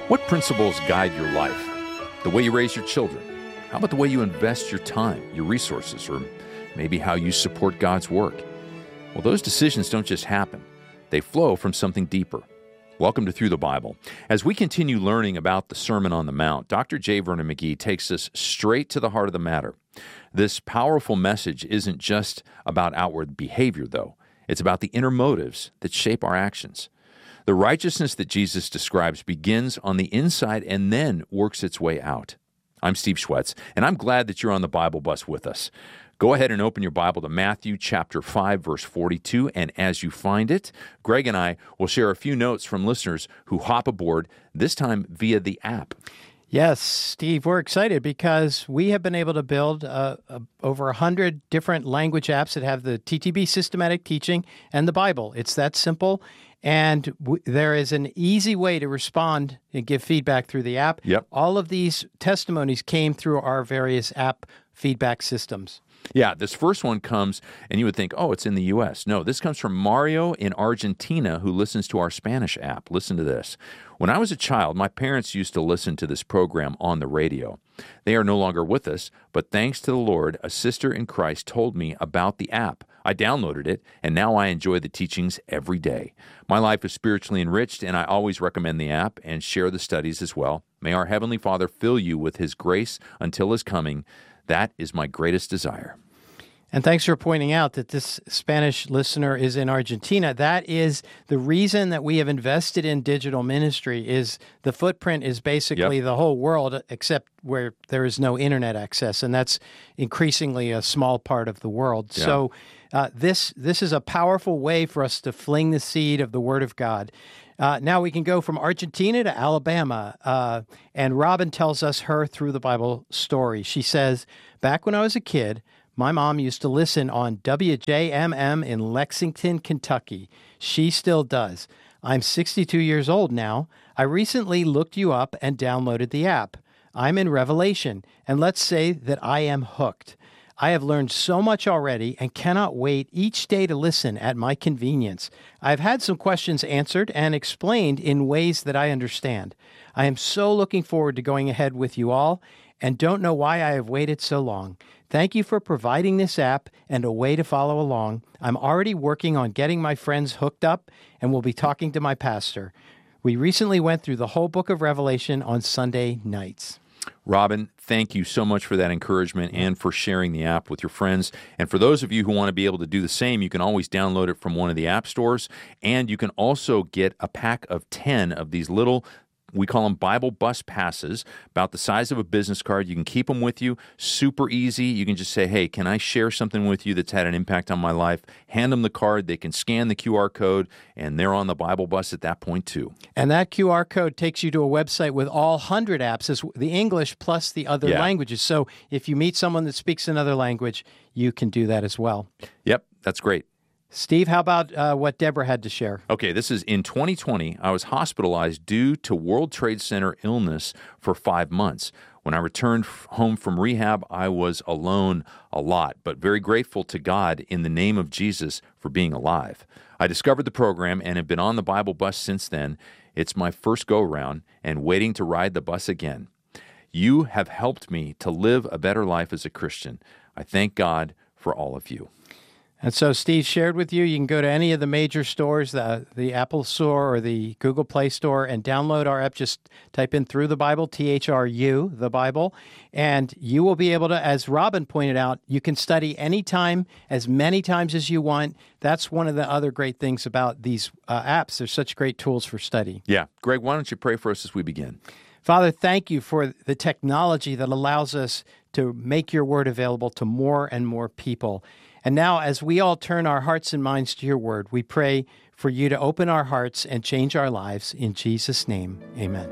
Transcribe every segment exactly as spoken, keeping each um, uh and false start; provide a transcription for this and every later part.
What principles guide your life? The way you raise your children? How about the way you invest your time, your resources, or maybe how you support God's work? Well, those decisions don't just happen. They flow from something deeper. Welcome to Through the Bible. As we continue learning about the Sermon on the Mount, Doctor J. Vernon McGee takes us straight to the heart of the matter. This powerful message isn't just about outward behavior, though. It's about the inner motives that shape our actions. The righteousness that Jesus describes begins on the inside and then works its way out. I'm Steve Schwetz, and I'm glad that you're on the Bible bus with us. Go ahead and open your Bible to Matthew chapter five, verse forty-two, and as you find it, Greg and I will share a few notes from listeners who hop aboard, this time via the app. Yes, Steve, we're excited because we have been able to build uh, uh, over one hundred different language apps that have the T T B systematic teaching and the Bible. It's that simple. And w- there is an easy way to respond and give feedback through the app. Yep. All of these testimonies came through our various app feedback systems. Yeah, this first one comes, and you would think, oh, it's in the U S. No, this comes from Mario in Argentina, who listens to our Spanish app. Listen to this. When I was a child, my parents used to listen to this program on the radio. They are no longer with us, but thanks to the Lord, a sister in Christ told me about the app. I downloaded it, and now I enjoy the teachings every day. My life is spiritually enriched, and I always recommend the app and share the studies as well. May our Heavenly Father fill you with His grace until His coming. That is my greatest desire. And thanks for pointing out that this Spanish listener is in Argentina. That is the reason that we have invested in digital ministry. Is the footprint is basically Yep. the whole world except where there is no internet access, and that's increasingly a small part of the world. Yeah. So uh, this this is a powerful way for us to fling the seed of the Word of God. Uh, now we can go from Argentina to Alabama, uh, and Robin tells us her Through the Bible story. She says, back when I was a kid, my mom used to listen on W J M M in Lexington, Kentucky. She still does. I'm sixty-two years old now. I recently looked you up and downloaded the app. I'm in Revelation, and let's say that I am hooked. I have learned so much already and cannot wait each day to listen at my convenience. I've had some questions answered and explained in ways that I understand. I am so looking forward to going ahead with you all and don't know why I have waited so long. Thank you for providing this app and a way to follow along. I'm already working on getting my friends hooked up and will be talking to my pastor. We recently went through the whole book of Revelation on Sunday nights. Robin, thank you so much for that encouragement and for sharing the app with your friends. And for those of you who want to be able to do the same, you can always download it from one of the app stores. And you can also get a pack of ten of these little, we call them Bible bus passes, about the size of a business card. You can keep them with you, super easy. You can just say, hey, can I share something with you that's had an impact on my life? Hand them the card. They can scan the Q R code, and they're on the Bible bus at that point, too. And that Q R code takes you to a website with all one hundred apps, as the English plus the other Yeah. languages. So if you meet someone that speaks another language, you can do that as well. Yep, that's great. Steve, how about uh, what Deborah had to share? Okay, this is in twenty twenty. I was hospitalized due to World Trade Center illness for five months. When I returned f- home from rehab, I was alone a lot, but very grateful to God in the name of Jesus for being alive. I discovered the program and have been on the Bible bus since then. It's my first go-round and waiting to ride the bus again. You have helped me to live a better life as a Christian. I thank God for all of you. And so Steve shared with you, you can go to any of the major stores, the, the Apple Store or the Google Play Store, and download our app. Just type in Through the Bible, T H R U, the Bible, and you will be able to, as Robin pointed out, you can study anytime, as many times as you want. That's one of the other great things about these uh, apps. They're such great tools for study. Yeah. Greg, why don't you pray for us as we begin? Father, thank you for the technology that allows us to make your word available to more and more people. And now, as we all turn our hearts and minds to your word, we pray for you to open our hearts and change our lives. In Jesus' name, amen.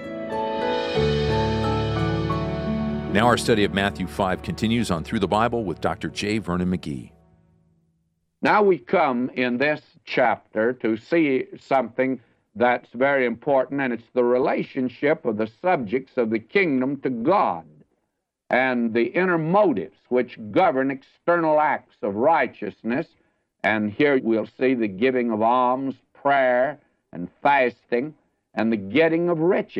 Now our study of Matthew five continues on Through the Bible with Doctor J. Vernon McGee. Now we come in this chapter to see something that's very important, and it's the relationship of the subjects of the kingdom to God and the inner motives which govern external acts of righteousness. And here we'll see the giving of alms, prayer, and fasting, and the getting of riches.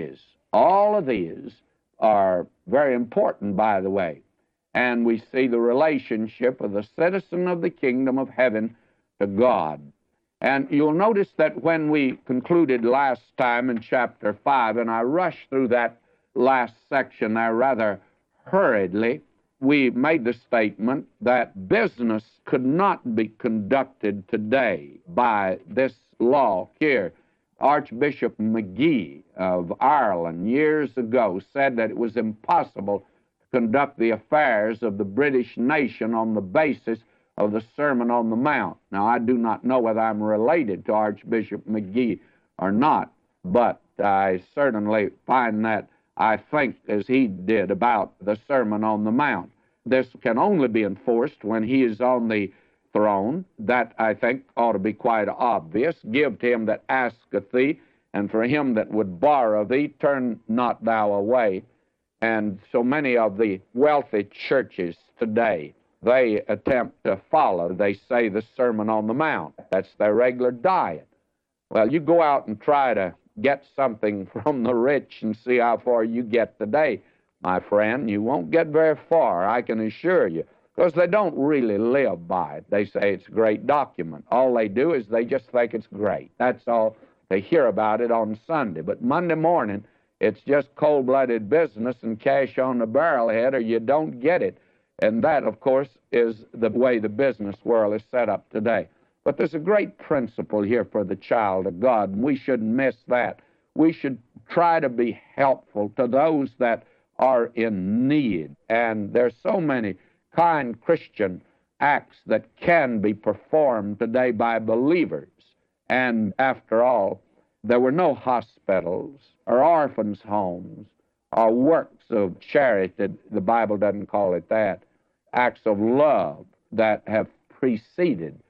All of these are very important, by the way. And we see the relationship of the citizen of the kingdom of heaven to God. And you'll notice that when we concluded last time in chapter five, and I rushed through that last section there rather hurriedly, we made the statement that business could not be conducted today by this law here. Archbishop McGee of Ireland years ago said that it was impossible to conduct the affairs of the British nation on the basis of the Sermon on the Mount. Now, I do not know whether I'm related to Archbishop McGee or not, but I certainly find that I think as he did about the Sermon on the Mount. This can only be enforced when he is on the throne. That, I think, ought to be quite obvious. Give to him that asketh thee, and for him that would borrow thee, turn not thou away. And so many of the wealthy churches today, they attempt to follow, they say, the Sermon on the Mount. That's their regular diet. Well, you go out and try to get something from the rich and see how far you get today, my friend. You won't get very far, I can assure you, because they don't really live by it. They say it's a great document. All they do is they just think it's great. That's all. They hear about it on Sunday. But Monday morning, it's just cold-blooded business and cash on the barrelhead, or you don't get it. And that, of course, is the way the business world is set up today. But there's a great principle here for the child of God, and we shouldn't miss that. We should try to be helpful to those that are in need. And there's so many kind Christian acts that can be performed today by believers. And after all, there were no hospitals or orphans' homes or works of charity, the Bible doesn't call it that, acts of love that have preceded